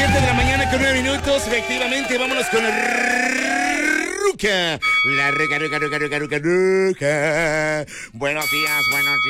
7:09. Efectivamente, vámonos con Ruca. La Ruca. Buenos días.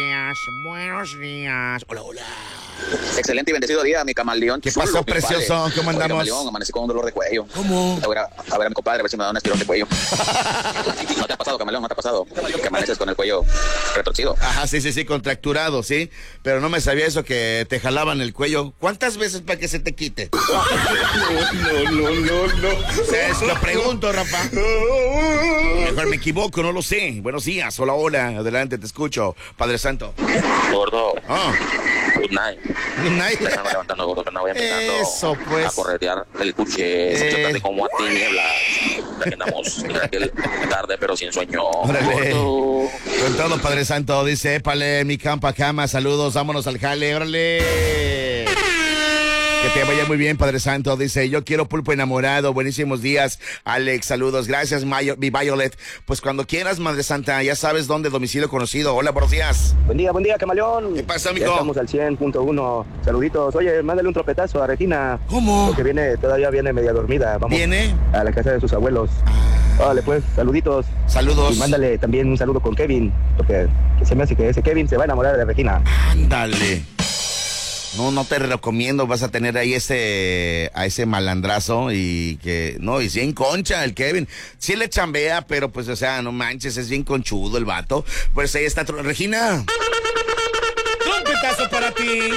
Hola. Excelente y bendecido día, mi camaleón. ¿Qué pasó, precioso? ¿Cómo andamos? Camaleón, amanecí con un dolor de cuello. ¿Cómo? A ver a mi compadre, a ver si me da un estirón de cuello. ¿No te ha pasado, camaleón? ¿No te ha pasado? Que amaneces con el cuello retorcido. Ajá, sí, contracturado, sí. Pero no me sabía eso que te jalaban el cuello. ¿Cuántas veces para que se te quite? No. Lo pregunto, Rafa. Mejor me equivoco, no lo sé. Buenos días, hola. Adelante, te escucho. Padre Santo. Gordo. Ah. Good night. Me están levantando, gordo, que no voy empezando Eso, pues. a corretear el cuche. Escúchate como a ti, niebla. Ya que andamos tarde, pero sin sueño. Órale. Gordo. Con todo, Padre Santo, dice, épale, mi campa cama, saludos, vámonos al jale, órale. Que te vaya muy bien, Padre Santo. Dice, yo quiero pulpo enamorado. Buenísimos días, Alex. Saludos. Gracias, mi Violet. Pues cuando quieras, Madre Santa, ya sabes dónde, domicilio conocido. Hola, buenos días. Buen día, camaleón. ¿Qué pasa, amigo? Ya estamos al 100.1. Saluditos. Oye, mándale un tropetazo a Regina. ¿Cómo? Porque todavía viene media dormida. Vamos ¿Viene? a la casa de sus abuelos. Vale, pues, saluditos. Saludos. Y mándale también un saludo con Kevin. Porque se me hace que ese Kevin se va a enamorar de Regina. Ándale. No te recomiendo, vas a tener ahí a ese malandrazo y es bien concha el Kevin. Sí le chambea, pero pues, o sea, no manches, es bien conchudo el vato. Pues ahí está, Regina. Trompetazo para ti.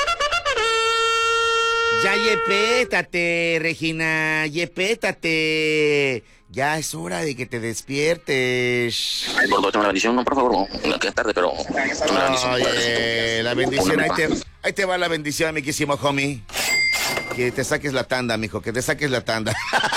Ya yepétate, Regina, yepétate. Ya es hora de que te despiertes. Ay, gordo, échame la bendición, no, por favor. No, que es tarde, pero... Oye, la bendición, ahí te va la bendición, amiguísimo homie. Que te saques la tanda, mijo, que te saques la tanda.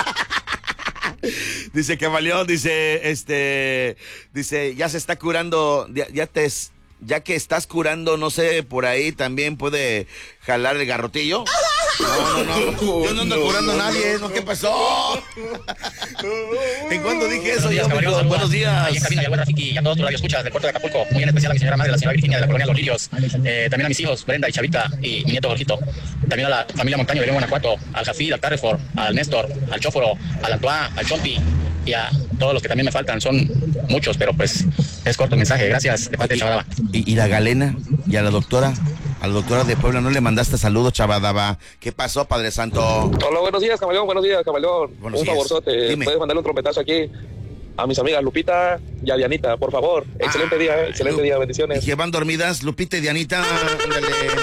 Dice Camaleón, dice, ya se está curando, ya que estás curando, no sé, por ahí también puede jalar el garrotillo. No. Yo no ando curando a nadie, ¿no? ¿Qué pasó? ¿En cuándo dije eso? Buenos días. Ahí en cabina, y al buen Rafiki, y a todos tus radioescuchas del puerto de Acapulco. Muy en especial a mi señora madre, la señora Virginia de la colonia Los Lirios. También a mis hijos, Brenda y Chavita, y mi nieto Jorgito. También a la familia Montaño de León, Guanajuato, al Jafid, al Carrefour, al Néstor, al Chóforo, al Antoine, al Chompi, y a todos los que también me faltan. Son muchos, pero pues es corto el mensaje. Gracias, de parte de Chavadaba. ¿Y la Galena? ¿Y a la doctora? A la doctora de Puebla, ¿no le mandaste saludos, Chavadaba? ¿Qué pasó, Padre Santo? Hola, buenos días, camaleón. Buenos un días. favorzote. Dime. ¿Puedes mandarle un trompetazo aquí a mis amigas Lupita y a Dianita, por favor? Excelente día, bendiciones. ¿Y que van dormidas, Lupita y Dianita? Ándale.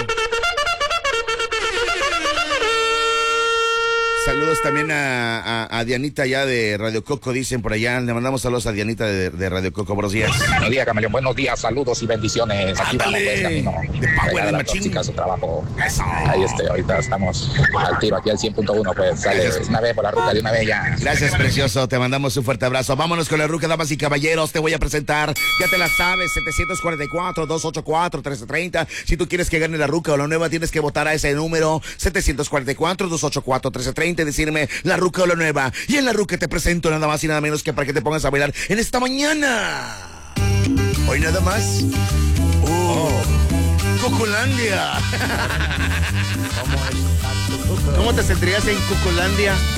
Saludos también a Dianita ya de Radio Coco, dicen por allá. Le mandamos saludos a Dianita de Radio Coco. Buenos días. Buenos días, camaleón. Buenos días, saludos y bendiciones. Aquí vamos, pues, camino. De Power, de la machín. tóxica, su trabajo. Eso. Ahí ahorita estamos al tiro, aquí al 100.1, pues sale una vez por la ruta de una vez ya. Gracias, precioso. Te mandamos un fuerte abrazo. Vámonos con la ruca, damas y caballeros. Te voy a presentar. Ya te la sabes, 744-284-1330. Si tú quieres que gane la ruca o la nueva, tienes que votar a ese número, 744-284-1330. Decirme la ruca o la nueva. Y en la ruca te presento nada más y nada menos que para que te pongas a bailar en esta mañana. Hoy nada más. Cuculandia. ¿Cómo te sentirías en Cuculandia?